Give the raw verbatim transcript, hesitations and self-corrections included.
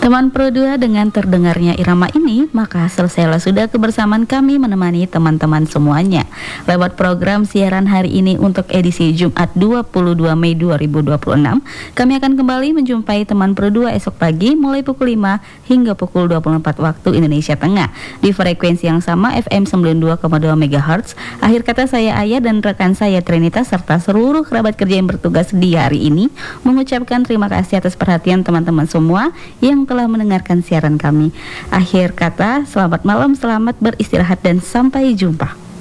Teman Pro dua, dengan terdengarnya irama ini, maka selesailah sudah kebersamaan kami menemani teman-teman semuanya lewat program siaran hari ini untuk edisi Jumat dua puluh dua Mei dua ribu dua puluh enam. Kami akan kembali menjumpai teman Pro dua esok pagi mulai pukul lima hingga pukul dua puluh empat waktu Indonesia Tengah di frekuensi yang sama F M sembilan puluh dua koma dua megahertz. Akhir kata, saya Ayah dan rekan saya Trinitas serta seluruh kerabat kerja yang bertugas di hari ini mengucapkan terima kasih atas perhatian teman-teman semua yang telah mendengarkan siaran kami. Akhir kata, selamat malam, selamat beristirahat dan sampai jumpa.